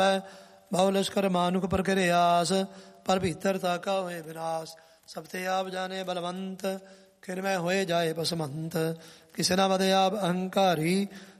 ਬਹੁ ਲਸ਼ਕਰ ਮਾਨੁਖ ਪਰ ਕਰੇ ਆਸ, ਪਰ ਭੀਤਰ ਤਾਕਾ ਹੋਏ ਵਿਨਾਸ਼। ਸਭ ਤੇ ਆਪ ਜਾਣੇ ਬਲਵੰਤ, ਕਿਰਮੈ ਹੋਏ ਜਾਏ ਬਸਮੰਤ। ਕਿਸੇ ਨਾ ਵਦੇ ਆਪ ਅਹੰਕਾਰੀ,